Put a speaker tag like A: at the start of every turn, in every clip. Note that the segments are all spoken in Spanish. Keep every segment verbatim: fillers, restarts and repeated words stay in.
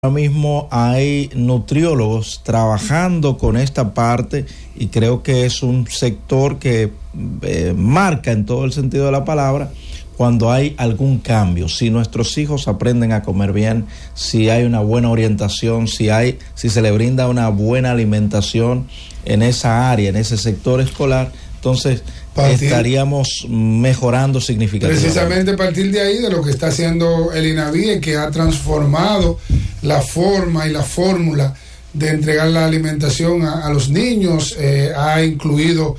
A: Ahora mismo hay nutriólogos trabajando con esta parte y creo que es un sector que eh, marca en todo el sentido de la palabra cuando hay algún cambio. Si nuestros hijos aprenden a comer bien, si hay una buena orientación, si hay, si se le brinda una buena alimentación en esa área, en ese sector escolar, entonces partir, estaríamos mejorando significativamente.
B: Precisamente a partir de ahí, de lo que está haciendo el INAVIE, que ha transformado la forma y la fórmula de entregar la alimentación a, a los niños, eh, ha incluido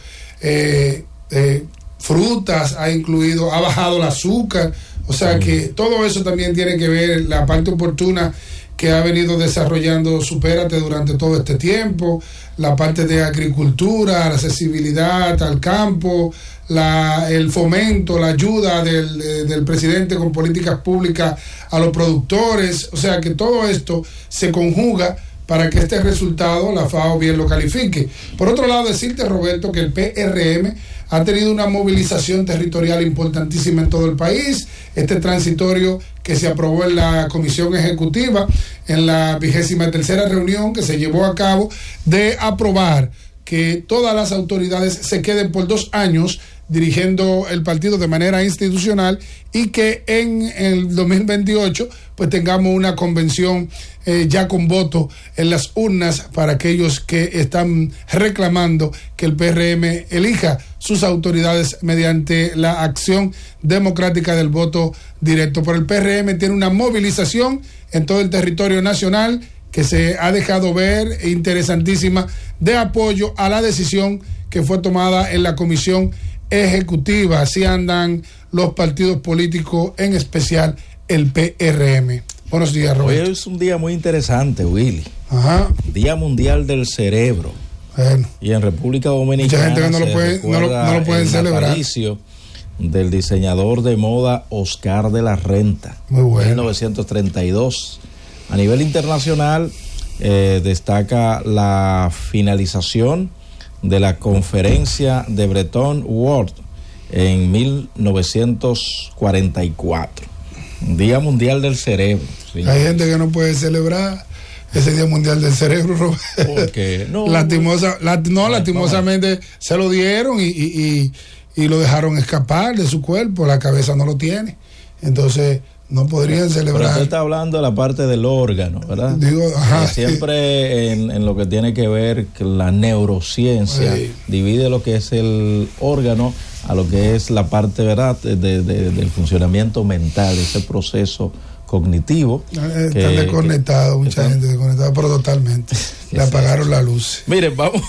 B: eh, eh, frutas, ha incluido, ha bajado el azúcar, o sea que todo eso también tiene que ver la parte oportuna que ha venido desarrollando Supérate durante todo este tiempo, la parte de agricultura, la accesibilidad al campo, la, el fomento, la ayuda del, del presidente con políticas públicas a los productores, o sea que todo esto se conjuga para que este resultado la FAO bien lo califique. Por otro lado, decirte, Roberto, que el P R M ha tenido una movilización territorial importantísima en todo el país. Este transitorio que se aprobó en la Comisión Ejecutiva en la vigésima tercera reunión que se llevó a cabo de aprobar que todas las autoridades se queden por dos años dirigiendo el partido de manera institucional y que en el dos mil veintiocho pues tengamos una convención eh, ya con voto en las urnas para aquellos que están reclamando que el P R M elija sus autoridades mediante la acción democrática del voto directo. Pero el P R M tiene una movilización en todo el territorio nacional que se ha dejado ver, interesantísima, de apoyo a la decisión que fue tomada en la Comisión Ejecutiva. Así andan los partidos políticos, en especial el P R M. Buenos días, Roberto.
A: Hoy es un día muy interesante, Willy.
B: Ajá.
A: Día Mundial del Cerebro.
B: Bueno.
A: Y en República Dominicana
B: mucha gente que no lo puede, no lo, no lo pueden celebrar.
A: Natalicio del diseñador de moda Oscar de la Renta.
B: Muy bueno.
A: mil novecientos treinta y dos. A nivel internacional eh, destaca la finalización de la conferencia de Bretton Woods en mil novecientos cuarenta y cuatro. Día Mundial del Cerebro. ¿Sí?
B: Hay gente que no puede celebrar ese Día Mundial del Cerebro, Roberto.
A: ¿Por qué? No,
B: Lastimosa, la, no, no, lastimosamente no. Se lo dieron y, y, y, y lo dejaron escapar de su cuerpo, la cabeza no lo tiene. Entonces no podrían celebrar.
A: Pero usted está hablando de la parte del órgano, ¿verdad?
B: Digo, ajá.
A: Siempre en, en lo que tiene que ver con la neurociencia, sí, divide lo que es el órgano a lo que es la parte, ¿verdad?, de, de, del funcionamiento mental, ese proceso cognitivo.
B: Están que, desconectados, mucha están, gente desconectada, pero totalmente. Le apagaron la luz.
A: Miren, vamos.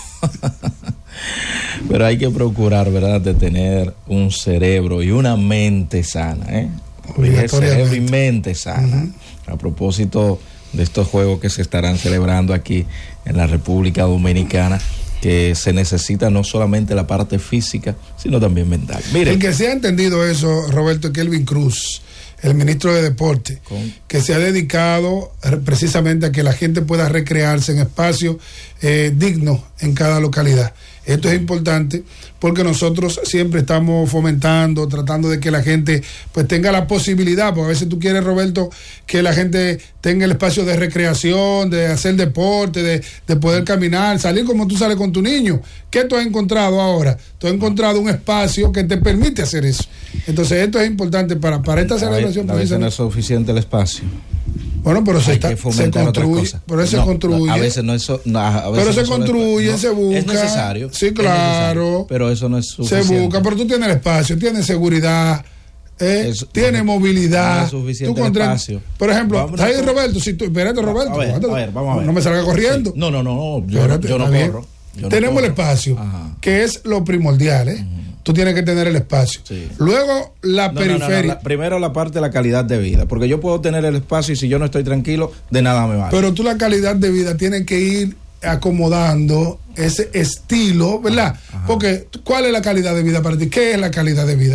A: Pero hay que procurar, ¿verdad?, de tener un cerebro y una mente sana, ¿eh? Cerebro y mente sana. Uh-huh. A propósito de estos juegos que se estarán celebrando aquí en la República Dominicana, que se necesita no solamente la parte física, sino también mental. Miren,
B: el que se ha entendido eso, Roberto, es Kelvin Cruz, el ministro de Deporte, ¿Con? que se ha dedicado precisamente a que la gente pueda recrearse en espacios eh, dignos en cada localidad. Esto es importante porque nosotros siempre estamos fomentando, tratando de que la gente pues tenga la posibilidad, porque a veces tú quieres, Roberto, que la gente tenga el espacio de recreación, de hacer deporte, de, de poder caminar, salir como tú sales con tu niño. ¿Qué tú has encontrado ahora? Tú has encontrado un espacio que te permite hacer eso. Entonces esto es importante para, para esta celebración.
A: A veces no es suficiente el espacio.
B: Bueno, pero se, está, se construye, pero no, se construye.
A: A veces no es, no, a veces
B: pero se
A: no
B: construye,
A: no,
B: se busca.
A: Es necesario.
B: Sí, claro.
A: Necesario, pero eso no es suficiente.
B: Se busca, pero tú tienes el espacio, tienes seguridad, eh, es, tienes no, movilidad. No es
A: suficiente tú contra, espacio.
B: Por ejemplo, está ahí Roberto, si tú, espérate, Roberto.
A: A ver, a ver, vamos a ver.
B: No me salga corriendo.
A: Sí. No, no, no, no, yo, espérate, yo no corro. Yo
B: tenemos
A: no corro.
B: el espacio, Ajá. que es lo primordial, ¿eh? Uh-huh. Tú tienes que tener el espacio. Sí. Luego, la no, periferia. No, no, no, la,
A: primero la parte de la calidad de vida, porque yo puedo tener el espacio y si yo no estoy tranquilo, de nada me vale.
B: Pero tú la calidad de vida tienes que ir acomodando ese estilo, ¿verdad? Ajá. Porque, ¿cuál es la calidad de vida para ti? ¿Qué es la calidad de vida?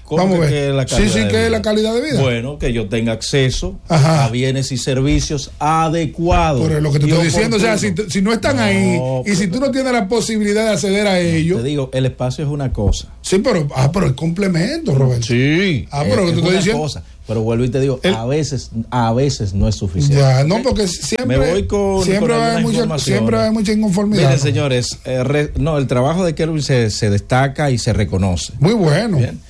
B: Vamos a ver. Sí, sí, que es la calidad de vida.
A: Bueno, que yo tenga acceso Ajá. a bienes y servicios adecuados.
B: Por lo que te estoy diciendo, o sea, si, si no están no, ahí y si tú no tienes la posibilidad de acceder a ellos.
A: Te digo, el espacio es una cosa.
B: Sí, pero, ah, pero el complemento, Roberto.
A: Sí.
B: Ah, pero
A: es,
B: tú
A: es
B: estás diciendo.
A: Cosa. Pero vuelvo y te digo, el, a veces a veces no es suficiente.
B: Ya, no, porque siempre,
A: Me voy con,
B: siempre,
A: con
B: hay mucha, siempre hay mucha inconformidad.
A: Miren,
B: ¿no?
A: señores, eh, re, no, el trabajo de Kelvin se, se destaca y se reconoce.
B: Muy bueno.
A: Bien.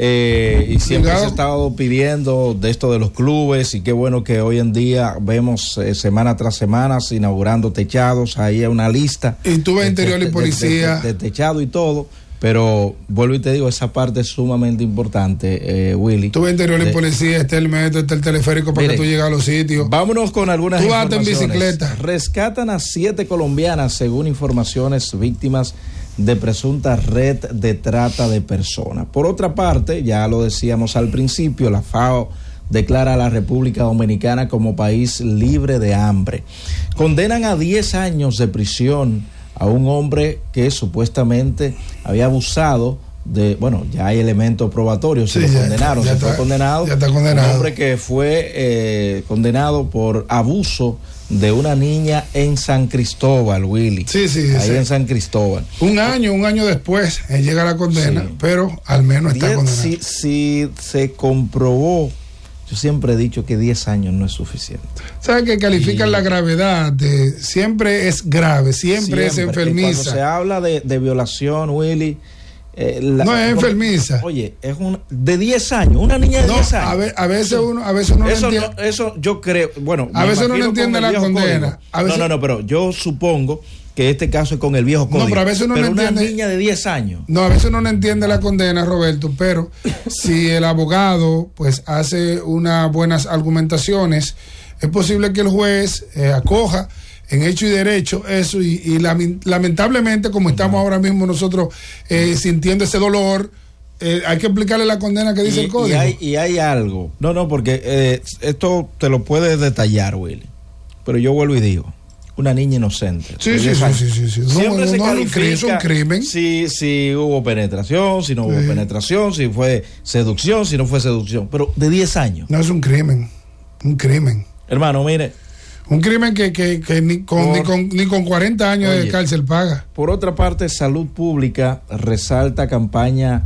A: Eh, y siempre Ligado. se ha estado pidiendo de esto de los clubes y qué bueno que hoy en día vemos eh, semana tras semana inaugurando techados, ahí hay una lista.
B: Y tú ves interior y policía.
A: De, de, de, de techado y todo. Pero vuelvo y te digo, esa parte es sumamente importante, eh, Willy.
B: Tú ves interior y policía, está el metro, está el teleférico para Mire, que tú llegues a los sitios.
A: Vámonos con algunas
B: tú
A: informaciones.
B: Tú vas en bicicleta.
A: Rescatan a siete colombianas, según informaciones, víctimas de presunta red de trata de personas. Por otra parte, ya lo decíamos al principio, la FAO declara a la República Dominicana como país libre de hambre. Condenan a diez años de prisión a un hombre que supuestamente había abusado de, bueno, ya hay elementos probatorios, se sí, lo ya, condenaron, ya se está, fue condenado,
B: ya está condenado.
A: Un hombre que fue eh, condenado por abuso de una niña en San Cristóbal, Willy.
B: Sí, sí,
A: ahí
B: sí.
A: en San Cristóbal.
B: Un año, un año después, él llega la condena, sí. pero al menos está
A: Diez,
B: condenado.
A: Si, si se comprobó, yo siempre he dicho que diez años no es suficiente.
B: ¿Sabes que califican y... la gravedad? De, siempre es grave, siempre, siempre es enfermiza.
A: Cuando se habla de, de violación, Willy... Eh, la,
B: no es enfermiza.
A: Oye, es un de diez años, una niña de no, diez años.
B: A, ver, a veces uno, a veces uno
A: eso
B: no entiende.
A: No, eso yo creo, bueno,
B: a veces uno no entiende la condena.
A: A veces, no, no, no, pero yo supongo que este caso es con el viejo código.
B: No, pero a veces uno
A: pero
B: no
A: una
B: entiende.
A: niña de diez años.
B: No, a veces uno no entiende la condena, Roberto, pero si el abogado pues hace unas buenas argumentaciones, es posible que el juez eh, acoja en hecho y derecho eso y, y lamentablemente como estamos ahora mismo nosotros eh, sintiendo ese dolor, eh, hay que explicarle la condena que dice
A: y,
B: el código.
A: Y hay, y hay algo, no, no, porque eh, esto te lo puedes detallar, Willy, pero yo vuelvo y digo, una niña inocente.
B: Sí, sí, sí, sí, sí, sí.
A: Siempre
B: no,
A: se
B: no,
A: califica
B: es un crimen.
A: Si, si hubo penetración, si no hubo sí. penetración, si fue seducción, si no fue seducción, pero de diez años.
B: No es un crimen, un crimen.
A: Hermano, mire.
B: Un crimen que, que, que ni, con, por, ni, con, ni con cuarenta años oye, de cárcel paga.
A: Por otra parte, Salud Pública resalta campaña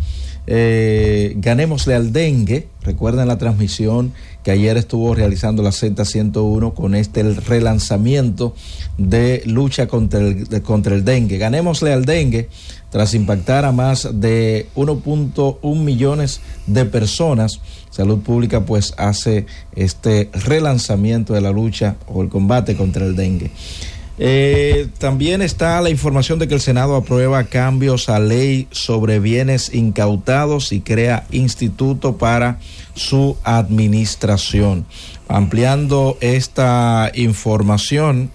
A: eh, Ganémosle al Dengue. Recuerden la transmisión que ayer estuvo realizando la Z ciento uno con este el relanzamiento de lucha contra el, de, contra el dengue. Ganémosle al dengue tras impactar a más de uno punto uno millones de personas. Salud Pública pues hace este relanzamiento de la lucha o el combate contra el dengue. Eh, también está la información de que el Senado aprueba cambios a ley sobre bienes incautados y crea instituto para su administración. Ampliando esta información,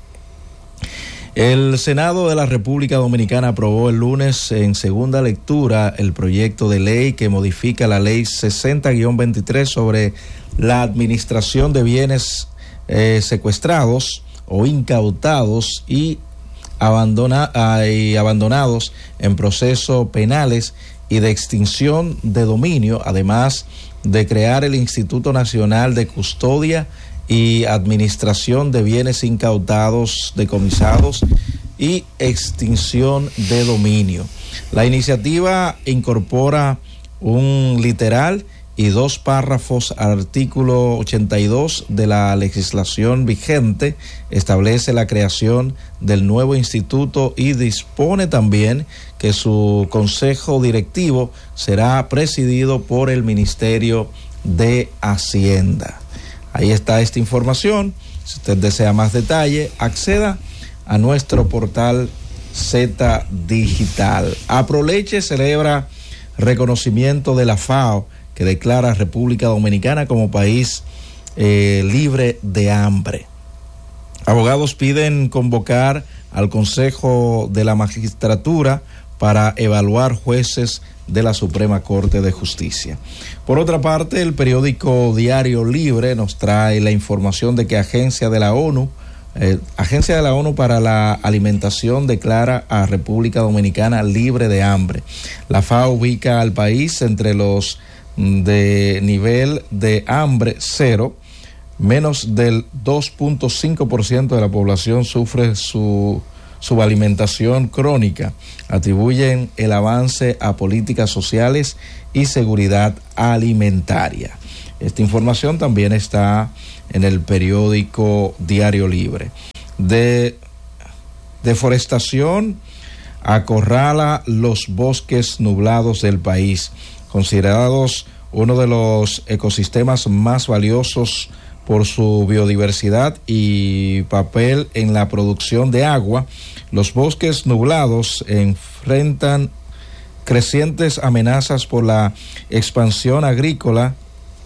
A: el Senado de la República Dominicana aprobó el lunes en segunda lectura el proyecto de ley que modifica la ley sesenta guión veintitrés sobre la administración de bienes eh, secuestrados o incautados y, abandona, y abandonados en procesos penales y de extinción de dominio, además de crear el Instituto Nacional de Custodia y Administración de Bienes Incautados, Decomisados y Extinción de Dominio. La iniciativa incorpora un literal y dos párrafos al artículo ochenta y dos de la legislación vigente, establece la creación del nuevo instituto y dispone también que su consejo directivo será presidido por el Ministerio de Hacienda. Ahí está esta información. Si usted desea más detalle, acceda a nuestro portal Z Digital. Aproleche celebra reconocimiento de la FAO que declara a República Dominicana como país eh, libre de hambre. Abogados piden convocar al Consejo de la Magistratura para evaluar jueces de la Suprema Corte de Justicia. Por otra parte, el periódico Diario Libre nos trae la información de que Agencia de la ONU, eh, Agencia de la ONU para la Alimentación declara a República Dominicana libre de hambre. La FAO ubica al país entre los de nivel de hambre cero. Menos del dos punto cinco por ciento de la población sufre su subalimentación crónica. Atribuyen el avance a políticas sociales y seguridad alimentaria. Esta información también está en el periódico Diario Libre. De deforestación acorrala los bosques nublados del país, considerados uno de los ecosistemas más valiosos por su biodiversidad y papel en la producción de agua. Los bosques nublados enfrentan crecientes amenazas por la expansión agrícola,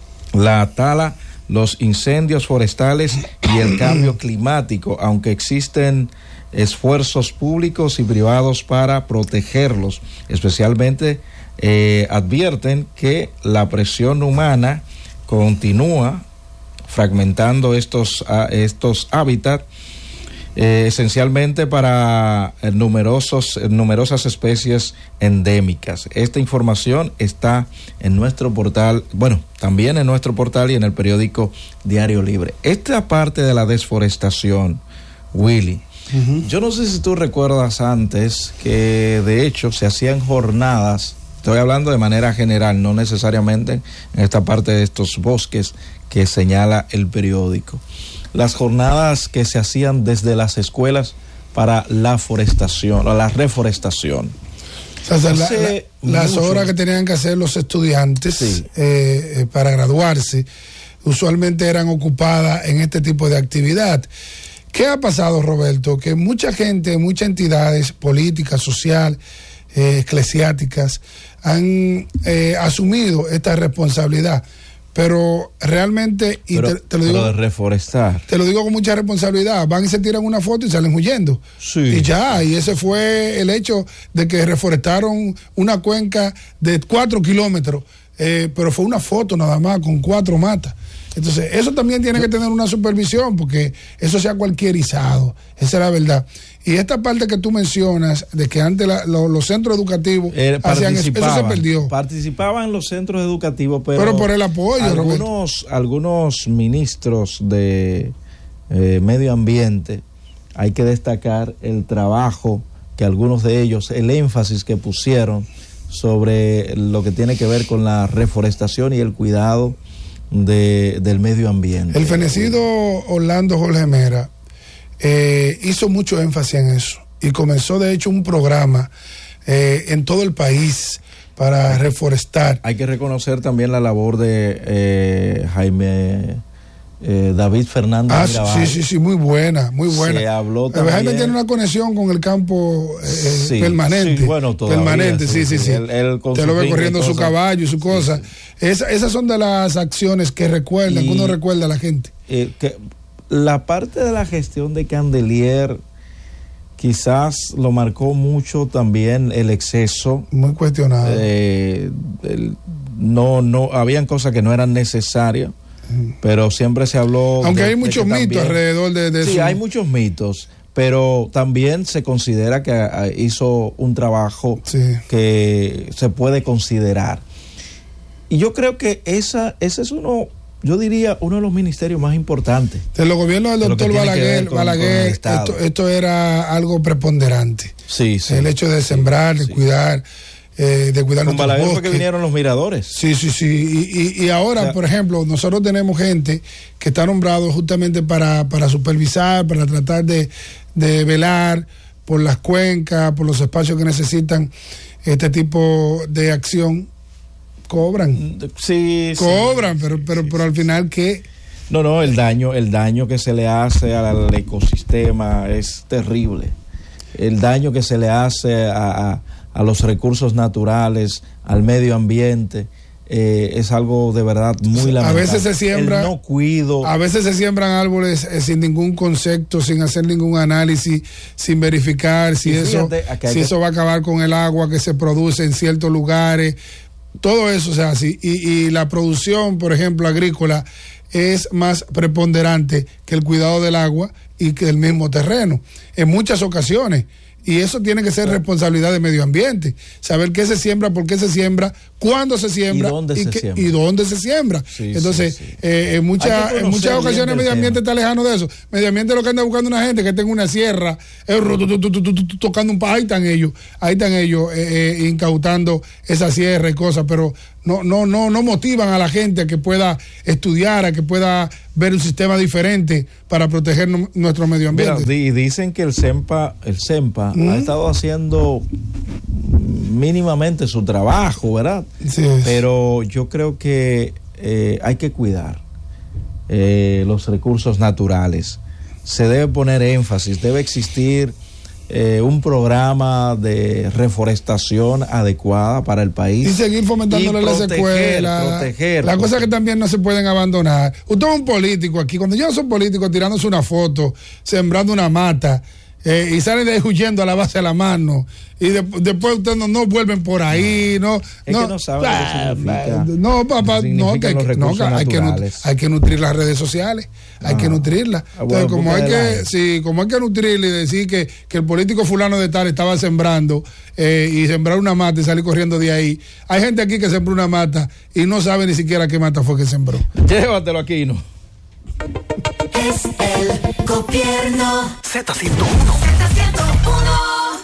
A: la tala, los incendios forestales y el cambio climático, aunque existen esfuerzos públicos y privados para protegerlos. Especialmente eh, advierten que la presión humana continúa fragmentando estos, uh, estos hábitats, eh, esencialmente para eh, numerosos, eh, numerosas especies endémicas. Esta información está en nuestro portal, bueno, también en nuestro portal y en el periódico Diario Libre. Esta parte de la desforestación, Willy, uh-huh. Yo no sé si tú recuerdas antes que de hecho se hacían jornadas, estoy hablando de manera general, no necesariamente en esta parte de estos bosques que señala el periódico. Las jornadas que se hacían desde las escuelas para la forestación, o la reforestación.
B: O sea, la, la, las horas que tenían que hacer los estudiantes sí. eh, eh, para graduarse, usualmente eran ocupadas en este tipo de actividad. ¿Qué ha pasado, Roberto? Que mucha gente, muchas entidades políticas, sociales, eh, eclesiásticas, han eh, asumido esta responsabilidad. Pero realmente, y
A: pero,
B: te, te lo digo,
A: pero de reforestar.
B: Te lo digo con mucha responsabilidad. Van y se tiran una foto y salen huyendo.
A: Sí.
B: Y ya, y ese fue el hecho de que reforestaron una cuenca de cuatro kilómetros, eh, pero fue una foto nada más con cuatro matas. Entonces, eso también tiene que tener una supervisión, porque eso se ha cualquierizado. Esa es la verdad. Y esta parte que tú mencionas, de que antes la, lo, los centros educativos
A: eh,
B: hacían eso, eso se perdió.
A: Participaban los centros educativos, pero,
B: pero por el apoyo,
A: algunos, algunos ministros de eh, medio ambiente, hay que destacar el trabajo que algunos de ellos, el énfasis que pusieron sobre lo que tiene que ver con la reforestación y el cuidado de, del medio ambiente.
B: El fenecido Orlando Jorge Mera eh, hizo mucho énfasis en eso y comenzó de hecho un programa eh, en todo el país para reforestar.
A: Hay que reconocer también la labor de eh, Jaime eh, David Fernández
B: ah,
A: Mirabal.
B: Sí, sí, sí, muy buena, muy buena.
A: Se habló también.
B: Jaime tiene una conexión con el campo eh,
A: sí,
B: permanente.
A: Sí, bueno, todavía,
B: permanente, sí, sí, sí.
A: Él, él
B: Te lo ve corriendo su caballo y su cosa. Sí, sí. Esa, esas son de las acciones que recuerdan, y, que uno recuerda a la gente.
A: Eh, que la parte de la gestión de Candelier quizás lo marcó mucho también el exceso.
B: Muy cuestionado.
A: Eh, el, no, no, habían cosas que no eran necesarias, mm. pero siempre se habló.
B: Aunque
A: de,
B: hay muchos mitos también, alrededor de, de
A: sí,
B: eso.
A: Sí, hay muchos mitos, pero también se considera que hizo un trabajo
B: sí.
A: que se puede considerar. Y yo creo que esa, ese es uno, yo diría, uno de los ministerios más importantes.
B: De los gobiernos del doctor Balaguer, con, Balaguer con esto, esto era algo preponderante.
A: Sí, sí.
B: El hecho de sembrar, sí, de sí. cuidar, eh, de cuidar
A: con Balaguer fue que vinieron los miradores.
B: Sí, sí, sí. Y, y, y ahora, o sea, por ejemplo, nosotros tenemos gente que está nombrado justamente para, para supervisar, para tratar de, de velar por las cuencas, por los espacios que necesitan este tipo de acción. Cobran,
A: sí,
B: cobran,
A: sí,
B: pero
A: sí,
B: pero
A: sí,
B: pero al final ¿qué?
A: No, no, el daño, el daño que se le hace al ecosistema es terrible. El daño que se le hace a, a, a los recursos naturales, al medio ambiente, eh, es algo de verdad muy lamentable.
B: A veces se siembra,
A: el no cuido.
B: A veces se siembran árboles eh, sin ningún concepto, sin hacer ningún análisis, sin verificar si eso, si que... eso va a acabar con el agua que se produce en ciertos lugares. Todo eso, o sea, sí, y, y la producción, por ejemplo, agrícola, es más preponderante que el cuidado del agua y que el mismo terreno. En muchas ocasiones, Y eso tiene que ser responsabilidad de medio ambiente. Saber qué se siembra, por qué se siembra, cuándo se siembra
A: y dónde,
B: y
A: se,
B: qué,
A: siembra.
B: Y dónde se siembra. Sí, Entonces, sí, sí. Eh, en, mucha, en muchas ocasiones medio ambiente está lejano de eso. Medio ambiente lo que anda buscando una gente que tenga una sierra, eh, tocando un pa, ahí están ellos, ahí están ellos eh, eh, incautando esa sierra y cosas, pero no, no, no, no motivan a la gente a que pueda estudiar, a que pueda ver un sistema diferente para proteger no, nuestro medio ambiente.
A: Mira, y dicen que el CEMPA, el CEMPA ¿Mm? ha estado haciendo mínimamente su trabajo, ¿verdad?
B: Sí,
A: pero yo creo que eh, hay que cuidar eh, los recursos naturales. Se debe poner énfasis, debe existir eh, un programa de reforestación adecuada para el país.
B: Y seguir fomentándolo en las escuelas.
A: Proteger.
B: Las cosas que también no se pueden abandonar. Usted es un político aquí, cuando yo soy político tirándose una foto, sembrando una mata, eh, y salen de ahí huyendo a la base de la mano, y de, después ustedes no, no vuelven por ahí, no,
A: es
B: no,
A: que no saben ah, qué significa,
B: no, papá, no, que, hay, que, no hay, que nutrir, hay que nutrir las redes sociales, hay ah, que nutrirlas. Entonces, bueno, como hay que, sí, como hay que nutrirla y decir que, que el político fulano de tal estaba sembrando eh, y sembrar una mata y salir corriendo de ahí. Hay gente aquí que sembró una mata y no sabe ni siquiera qué mata fue que sembró.
A: Llévatelo aquí, ¿no?
C: Es el gobierno.
D: Z ciento uno.
C: Z ciento uno.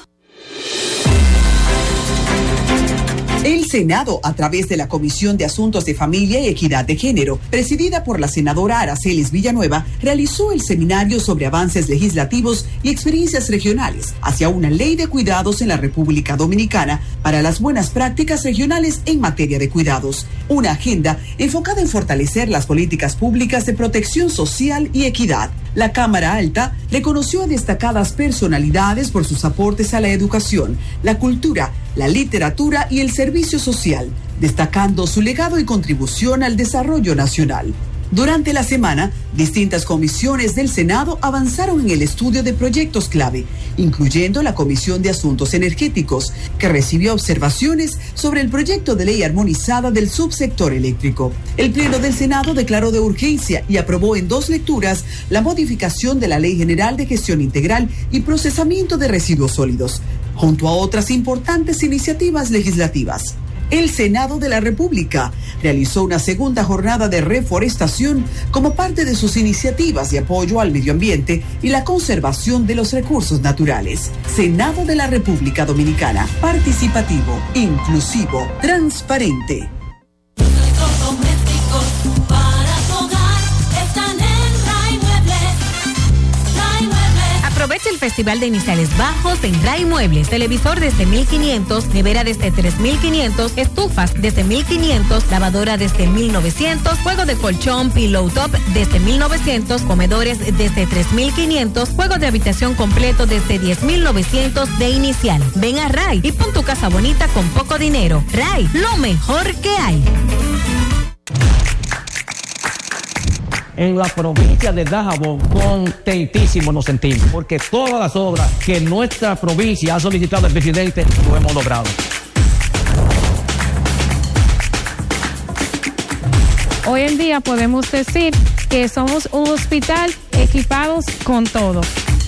E: El Senado, a través de la Comisión de Asuntos de Familia y Equidad de Género, presidida por la senadora Aracelis Villanueva, realizó el seminario sobre avances legislativos y experiencias regionales hacia una ley de cuidados en la República Dominicana para las buenas prácticas regionales en materia de cuidados. Una agenda enfocada en fortalecer las políticas públicas de protección social y equidad. La Cámara Alta reconoció a destacadas personalidades por sus aportes a la educación, la cultura, la literatura y el servicio social, destacando su legado y contribución al desarrollo nacional. Durante la semana, distintas comisiones del Senado avanzaron en el estudio de proyectos clave, incluyendo la Comisión de Asuntos Energéticos, que recibió observaciones sobre el proyecto de ley armonizada del subsector eléctrico. El Pleno del Senado declaró de urgencia y aprobó en dos lecturas la modificación de la Ley General de Gestión Integral y Procesamiento de Residuos Sólidos, junto a otras importantes iniciativas legislativas. El Senado de la República realizó una segunda jornada de reforestación como parte de sus iniciativas de apoyo al medio ambiente y la conservación de los recursos naturales. Senado de la República Dominicana, participativo, inclusivo, transparente.
F: Aprovecha el Festival de Iniciales Bajos en Ray Muebles. Televisor desde mil quinientos, nevera desde tres mil quinientos, estufas desde mil quinientos, lavadora desde mil novecientos, juego de colchón, pillow top desde mil novecientos, comedores desde tres mil quinientos, juego de habitación completo desde diez mil novecientos de inicial. Ven a Ray y pon tu casa bonita con poco dinero. Ray, lo mejor que hay.
G: En la provincia de Dajabón, contentísimos nos sentimos, porque todas las obras que nuestra provincia ha solicitado al presidente, lo hemos logrado.
H: Hoy en día podemos decir que somos un hospital equipados con todo.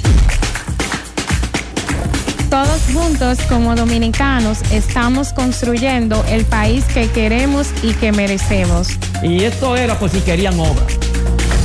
H: Todos juntos como dominicanos estamos construyendo el país que queremos y que merecemos.
G: Y esto era por si querían obras.